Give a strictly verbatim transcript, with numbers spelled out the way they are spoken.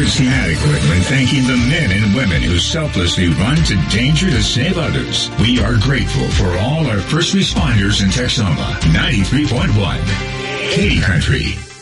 it's inadequate when thanking the men and women who selflessly run to danger to save others. We are grateful for all our first responders in Texoma. ninety-three point one. Katy Country.